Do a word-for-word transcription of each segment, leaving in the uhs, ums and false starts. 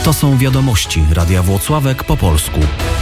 To są wiadomości Radia Włocławek po polsku.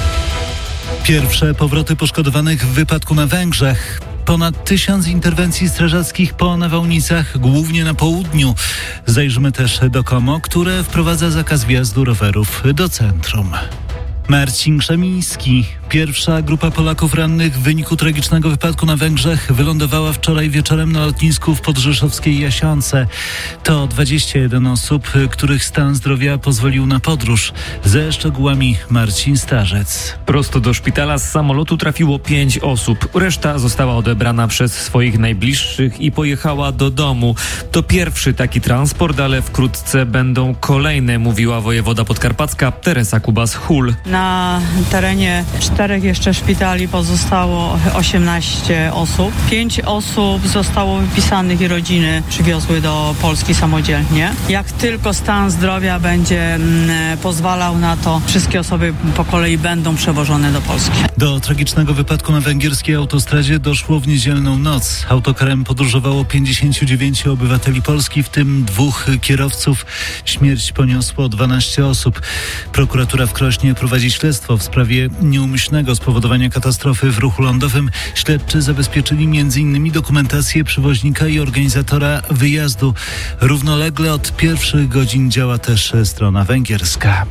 Pierwsze powroty poszkodowanych w wypadku na Węgrzech. Ponad tysiąc interwencji strażackich po nawałnicach, głównie na południu. Zajrzymy też do Como, które wprowadza zakaz wjazdu rowerów do centrum. Marcin Krzemiński. Pierwsza grupa Polaków rannych w wyniku tragicznego wypadku na Węgrzech wylądowała wczoraj wieczorem na lotnisku w podrzeszowskiej Jasionce. To dwadzieścia jeden osób, których stan zdrowia pozwolił na podróż. Ze szczegółami Marcin Starzec. Prosto do szpitala z samolotu trafiło pięć osób. Reszta została odebrana przez swoich najbliższych i pojechała do domu. To pierwszy taki transport, ale wkrótce będą kolejne, mówiła wojewoda podkarpacka Teresa Kubas-Hul. Na terenie czterech jeszcze szpitali pozostało osiemnaście osób. Pięć osób zostało wypisanych i rodziny przywiozły do Polski samodzielnie. Jak tylko stan zdrowia będzie mm, pozwalał na to, wszystkie osoby po kolei będą przewożone do Polski. Do tragicznego wypadku na węgierskiej autostradzie doszło w niedzielną noc. Autokarem podróżowało pięćdziesięciu dziewięciu obywateli Polski, w tym dwóch kierowców. Śmierć poniosło dwanaście osób. Prokuratura w Krośnie prowadzi śledztwo w sprawie nieumyślnego spowodowania katastrofy w ruchu lądowym. Śledczy zabezpieczyli między innymi dokumentację przewoźnika i organizatora wyjazdu. Równolegle od pierwszych godzin działa też strona węgierska.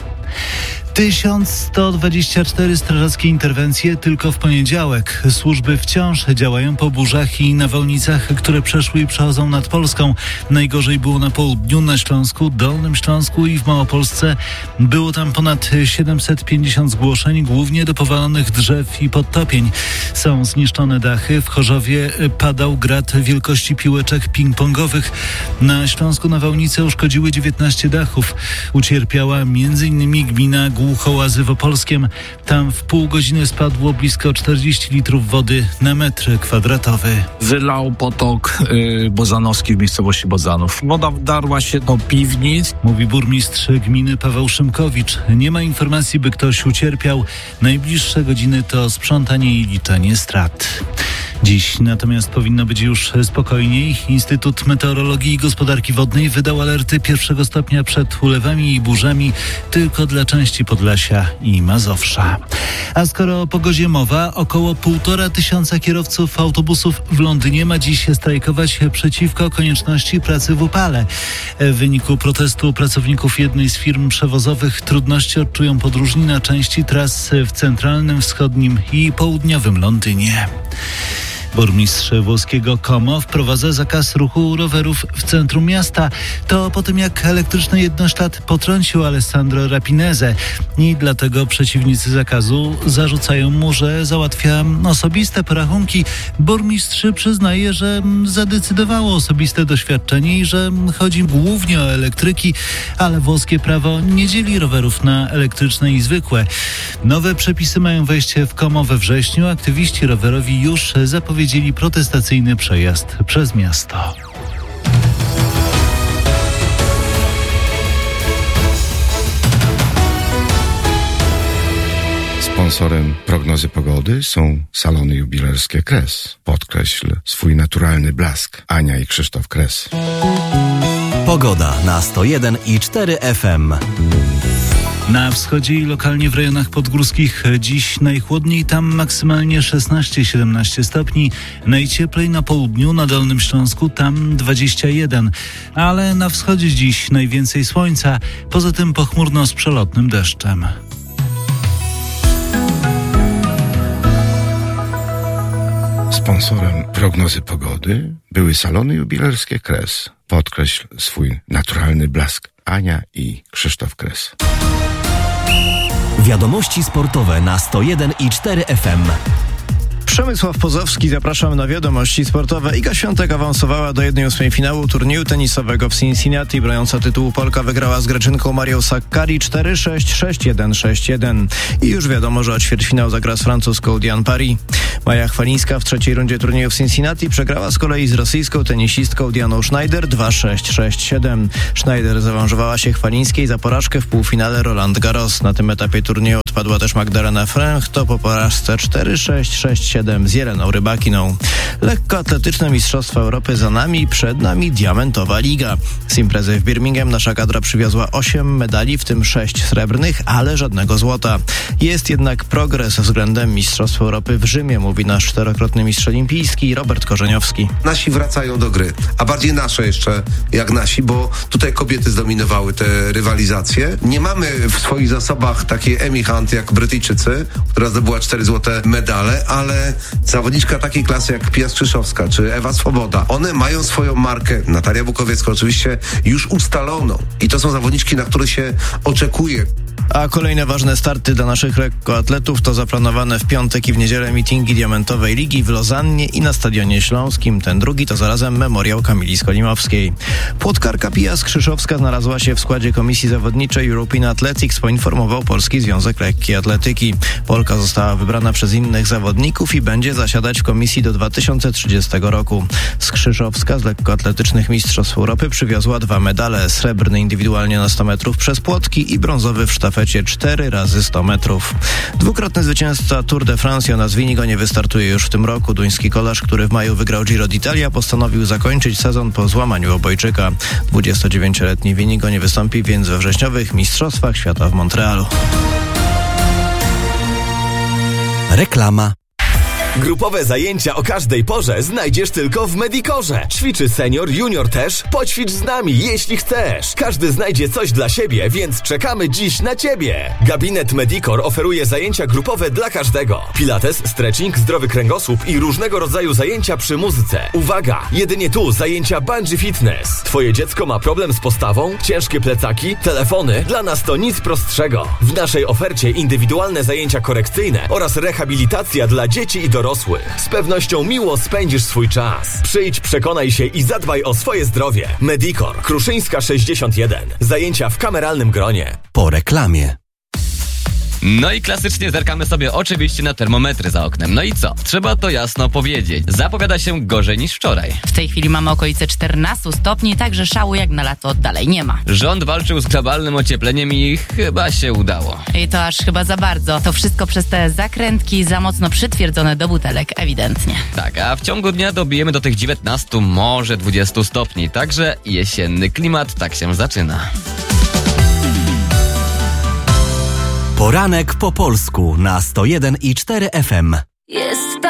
tysiąc sto dwadzieścia cztery strażackie interwencje tylko w poniedziałek. Służby wciąż działają po burzach i nawałnicach, które przeszły i przechodzą nad Polską. Najgorzej było na południu, na Śląsku, Dolnym Śląsku i w Małopolsce. Było tam ponad siedemset pięćdziesiąt zgłoszeń, głównie do powalonych drzew i podtopień. Są zniszczone dachy. W Chorzowie padał grad wielkości piłeczek ping-pongowych. Na Śląsku nawałnice uszkodziły dziewiętnaście dachów. Ucierpiała m.in. gmina Głuchołazy w Opolskiem. Tam w pół godziny spadło blisko czterdzieści litrów wody na metr kwadratowy. Wylał potok yy, Bozanowski w miejscowości Bozanów. Woda wdarła się do piwnic. Mówi burmistrz gminy Paweł Szymkowicz. Nie ma informacji, by ktoś ucierpiał. Najbliższe godziny to sprzątanie i liczenie strat. Dziś natomiast powinno być już spokojniej. Instytut Meteorologii i Gospodarki Wodnej wydał alerty pierwszego stopnia przed ulewami i burzami tylko dla części Podlasia i Mazowsza. A skoro o pogodzie mowa, około półtora tysiąca kierowców autobusów w Londynie ma dziś strajkować przeciwko konieczności pracy w upale. W wyniku protestu pracowników jednej z firm przewozowych trudności odczują podróżni na części tras w centralnym, wschodnim i południowym Londynie. Burmistrz włoskiego Como wprowadza zakaz ruchu rowerów w centrum miasta. To po tym, jak elektryczny jednoślad potrącił Alessandro Rapinese i dlatego przeciwnicy zakazu zarzucają mu, że załatwia osobiste porachunki. Burmistrz przyznaje, że zadecydowało osobiste doświadczenie i że chodzi głównie o elektryki, ale włoskie prawo nie dzieli rowerów na elektryczne i zwykłe. Nowe przepisy mają wejść w Como we wrześniu. Aktywiści rowerowi już zapowiedzieli Wiedzieli protestacyjny przejazd przez miasto. Sponsorem prognozy pogody są salony jubilerskie Kres. Podkreśl swój naturalny blask. Ania i Krzysztof Kres. Pogoda na sto jeden i cztery F M. Na wschodzie i lokalnie w rejonach podgórskich dziś najchłodniej, tam maksymalnie szesnaście siedemnaście stopni. Najcieplej na południu, na Dolnym Śląsku, tam dwadzieścia jeden. Ale na wschodzie dziś najwięcej słońca, poza tym pochmurno z przelotnym deszczem. Sponsorem prognozy pogody były salony jubilerskie Kres. Podkreśl swój naturalny blask. Ania i Krzysztof Kres. Wiadomości sportowe na sto jeden i cztery F M. Przemysław Pozowski, zapraszam na wiadomości sportowe. Iga Świątek awansowała do jednej ósmej finału turnieju tenisowego w Cincinnati. Broniąca tytułu Polka wygrała z Greczynką Marią Sakkari cztery sześć, sześć jeden, sześć jeden. I już wiadomo, że o ćwierćfinał zagra z francuską Diane Paris. Maja Chwalińska w trzeciej rundzie turnieju w Cincinnati przegrała z kolei z rosyjską tenisistką Dianą Schneider dwa sześć, sześć siedem. Schneider zaawanżowała się Chwalińskiej za porażkę w półfinale Roland Garros. Na tym etapie turnieju odpadła też Magdalena Fręch, to po porażce cztery sześć sześć siedem z Jeleną Rybakiną. Lekkoatletyczne Mistrzostwa Europy za nami, przed nami diamentowa liga. Z imprezy w Birmingham nasza kadra przywiozła osiem medali, w tym sześć srebrnych, ale żadnego złota. Jest jednak progres względem Mistrzostw Europy w Rzymie, mówi nasz czterokrotny mistrz olimpijski Robert Korzeniowski. Nasi wracają do gry, a bardziej nasze jeszcze jak nasi, bo tutaj kobiety zdominowały te rywalizacje. Nie mamy w swoich zasobach takiej Amy Hunt jak Brytyjczycy, która zdobyła cztery złote medale, ale zawodniczka takiej klasy jak Pia Skrzyszowska czy Ewa Swoboda, one mają swoją markę, Natalia Bukowiecka oczywiście, już ustaloną. I to są zawodniczki, na które się oczekuje. A kolejne ważne starty dla naszych lekkoatletów to zaplanowane w piątek i w niedzielę mitingi Diamentowej Ligi w Lozannie i na Stadionie Śląskim. Ten drugi to zarazem memoriał Kamili Skolimowskiej. Płotkarka Pia Skrzyszowska znalazła się w składzie komisji zawodniczej European Athletics, poinformował Polski Związek Lekkiej Atletyki. Polka została wybrana przez innych zawodników i będzie zasiadać w komisji do dwa tysiące trzydziestego roku. Skrzyszowska z lekkoatletycznych Mistrzostw Europy przywiozła dwa medale. Srebrny indywidualnie na sto metrów przez płotki i brązowy w sztafecie cztery razy sto metrów. Dwukrotny zwycięzca Tour de France Jonas Vingegaard nie wystartuje już w tym roku. Duński kolarz, który w maju wygrał Giro d'Italia, postanowił zakończyć sezon po złamaniu obojczyka. dwudziestodziewięcioletni Vingegaard nie wystąpi więc we wrześniowych Mistrzostwach Świata w Montrealu. Reklama. Grupowe zajęcia o każdej porze znajdziesz tylko w Medicorze. Ćwiczy senior, junior też. Poćwicz z nami, jeśli chcesz. Każdy znajdzie coś dla siebie, więc czekamy dziś na Ciebie. Gabinet Medicor oferuje zajęcia grupowe dla każdego. Pilates, stretching, zdrowy kręgosłup i różnego rodzaju zajęcia przy muzyce. Uwaga! Jedynie tu zajęcia bungee fitness. Twoje dziecko ma problem z postawą? Ciężkie plecaki? Telefony? Dla nas to nic prostszego. W naszej ofercie indywidualne zajęcia korekcyjne oraz rehabilitacja dla dzieci i dorosłych. Z pewnością miło spędzisz swój czas. Przyjdź, przekonaj się i zadbaj o swoje zdrowie. Medicor, Kruszyńska sześćdziesiąt jeden. Zajęcia w kameralnym gronie. Po reklamie. No i klasycznie zerkamy sobie oczywiście na termometry za oknem. No i co? Trzeba to jasno powiedzieć. Zapowiada się gorzej niż wczoraj. W tej chwili mamy okolice czternaście stopni, także szału jak na lato dalej nie ma. Rząd walczył z globalnym ociepleniem i chyba się udało. I to aż chyba za bardzo. To wszystko przez te zakrętki za mocno przytwierdzone do butelek, ewidentnie. Tak, a w ciągu dnia dobijemy do tych dziewiętnastu, może dwudziestu stopni. Także jesienny klimat tak się zaczyna. Poranek po polsku na sto jeden i cztery F M. Jest